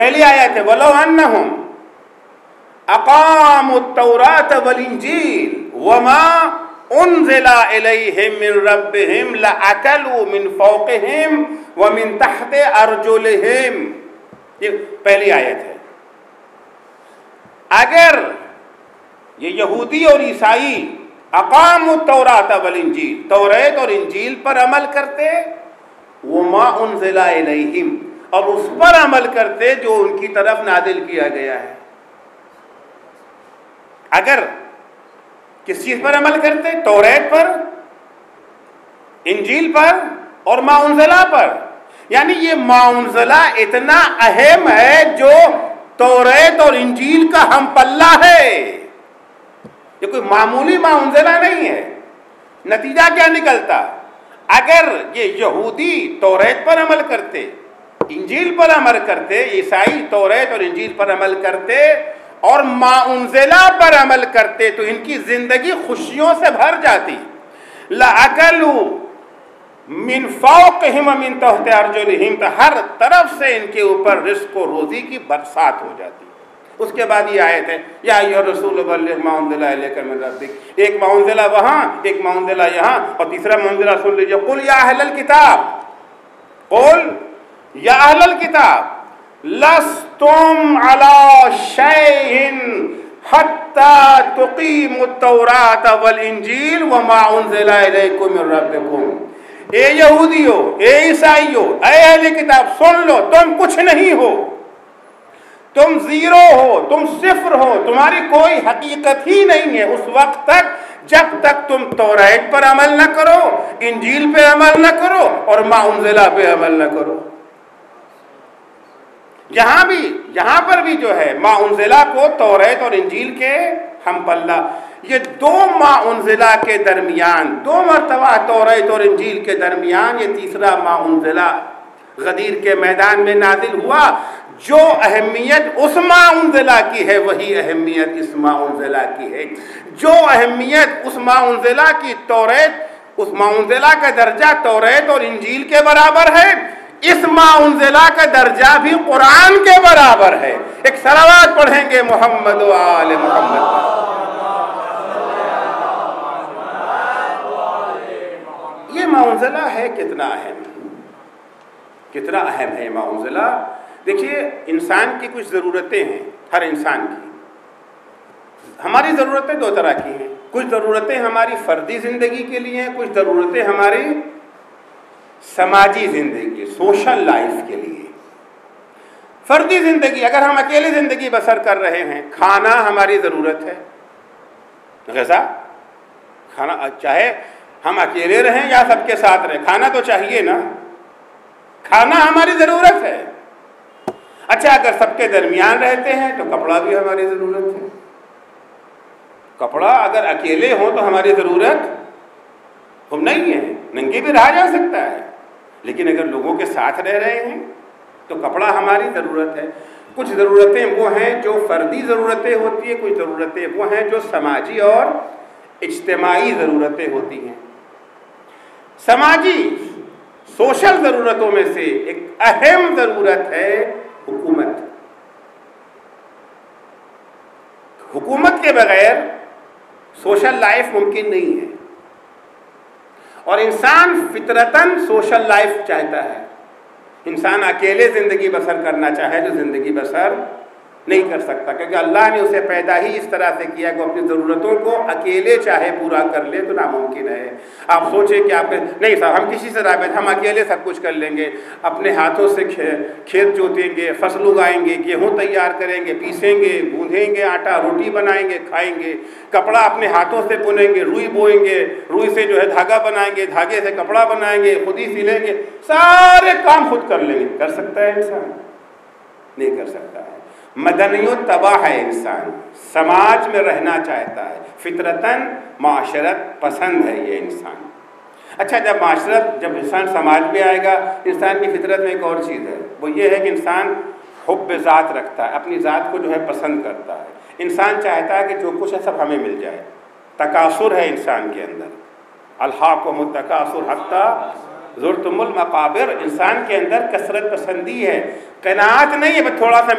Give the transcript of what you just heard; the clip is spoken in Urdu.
پہلی آیت ہے وَلَوْ أَنَّهُمْ أَقَامُوا التَّوْرَاةَ وَالْإِنْجِيلَ وَمَا أُنزِلَ إِلَيْهِمْ مِنْ رَبِّهِمْ لَأَكَلُوا مِنْ فَوْقِهِمْ وَمِنْ تَحْتِ أَرْجُلِهِمْ. یہ پہلی آیت ہے. اگر یہ یہودی اور عیسائی اقاموا التوراۃ والانجیل، توریت اور انجیل پر عمل کرتے، وما انزل الیہم، اور اس پر عمل کرتے جو ان کی طرف نازل کیا گیا ہے. اگر کس چیز پر عمل کرتے؟ توریت پر، انجیل پر اور ما انزلہ پر. یعنی یہ ما انزلہ اتنا اہم ہے جو توریت اور انجیل کا ہم پلہ ہے. یہ کوئی معمولی ما انزلہ نہیں ہے. نتیجہ کیا نکلتا؟ اگر یہ یہودی توریت پر عمل کرتے، انجیل پر عمل کرتے، عیسائی توریت اور انجیل پر عمل کرتے اور ما انزلہ پر عمل کرتے تو ان کی زندگی خوشیوں سے بھر جاتی. لَأَكَلُوا مِنْ فَوْقِهِمْ وَمِنْ تَحْتِ أَرْجُلِهِمْ، تو ہر طرف سے ان کے اوپر رزق و روزی کی برسات ہو جاتی. اس کے بعد یہ آیت ہے یا ایھا الرسول بلغ ما انزل الیک من ربک. ایک ما انزلہ وہاں، ایک ما انزلہ یہاں، اور تیسرا ما انزلہ سن لیجیے. قل یا اہل الکتاب، قل یا اہل الکتاب لستم علی شیء حتی تقیموا التوراۃ والانجیل وما انزل الیکم من ربکم. اے یہودیو، اے عیسائیو، اے اہل کتاب سن لو، تم کچھ نہیں ہو، تم زیرو ہو، تم صفر ہو، تمہاری کوئی حقیقت ہی نہیں ہے اس وقت تک جب تک تم توریت پر عمل نہ کرو، انجیل پہ عمل نہ کرو اور ما انزلہ پہ عمل نہ کرو. یہاں پر بھی جو ہے ما انزلہ کو توریت اور انجیل کے ہم پلہ، یہ دو ما انزلہ کے درمیان، دو مرتبہ توریت اور انجیل کے درمیان یہ تیسرا ما انزلہ غدیر کے میدان میں نازل ہوا. جو اہمیت اس ما انزلہ کی ہے وہی اہمیت اس ما انزلہ کی ہے. جو اہمیت اس ما انزلہ کی توریت، اس ما انزلہ کا درجہ توریت اور انجیل کے برابر ہے، اس ما انزلہ کا درجہ بھی قرآن کے برابر ہے. ایک صلوات پڑھیں گے محمد و آل محمد. یہ ما انزلہ ہے کتنا اہم، کتنا اہم ہے ما انزلہ. دیکھیے انسان کی کچھ ضرورتیں ہیں، ہر انسان کی. ہماری ضرورتیں دو طرح کی ہیں. کچھ ضرورتیں ہماری فردی زندگی کے لیے ہیں، کچھ ضرورتیں ہماری سماجی زندگی، سوشل لائف کے لیے. فردی زندگی، اگر ہم اکیلے زندگی بسر کر رہے ہیں، کھانا ہماری ضرورت ہے، غذا، کھانا، چاہے ہم اکیلے رہیں یا سب کے ساتھ رہیں، کھانا تو چاہیے نا، کھانا ہماری ضرورت ہے. اچھا اگر سب کے درمیان رہتے ہیں تو کپڑا بھی ہماری ضرورت ہے. کپڑا اگر اکیلے ہوں تو ہماری ضرورت ہم نہیں ہے، ننگے بھی رہا جا سکتا ہے، لیکن اگر لوگوں کے ساتھ رہ رہے ہیں تو کپڑا ہماری ضرورت ہے. کچھ ضرورتیں وہ ہیں جو فردی ضرورتیں ہوتی ہیں، کچھ ضرورتیں وہ ہیں جو سماجی اور اجتماعی ضرورتیں ہوتی ہیں. سماجی سوشل ضرورتوں میں سے ایک اہم ضرورت ہے حکومت. حکومت کے بغیر سوشل لائف ممکن نہیں ہے، اور انسان فطرتاً سوشل لائف چاہتا ہے. انسان اکیلے زندگی بسر کرنا چاہے تو زندگی بسر نہیں کر سکتا، کیونکہ اللہ نے اسے پیدا ہی اس طرح سے کیا کہ اپنی ضرورتوں کو اکیلے چاہے پورا کر لے تو ناممکن ہے. آپ سوچیں کہ آپ نہیں صاحب ہم کسی سے رابطہ، ہم اکیلے سب کچھ کر لیں گے، اپنے ہاتھوں سے کھیت جوتیں گے، فصل اگائیں گے، گیہوں تیار کریں گے، پیسیں گے، گوندھیں گے آٹا، روٹی بنائیں گے، کھائیں گے، کپڑا اپنے ہاتھوں سے بنیں گے، روئی بوئیں گے، روئی سے جو ہے دھاگا بنائیں گے، دھاگے سے کپڑا بنائیں گے، خود ہی سلیں گے، سارے کام خود کر لیں گے. کر سکتا ہے انسان؟ نہیں کر سکتا ہے. مدنی و تباہ ہے انسان، سماج میں رہنا چاہتا ہے، فطرتاً معاشرت پسند ہے یہ انسان. اچھا جب انسان سماج میں آئے گا، انسان کی فطرت میں ایک اور چیز ہے، وہ یہ ہے کہ انسان حب ذات رکھتا ہے، اپنی ذات کو جو ہے پسند کرتا ہے. انسان چاہتا ہے کہ جو کچھ ہے سب ہمیں مل جائے. تکاثر ہے انسان کے اندر، الہاکم التکاثر حتی زرتم المقابر. انسان کے اندر کثرت پسندی ہے، قناعت نہیں ہے، تھوڑا سا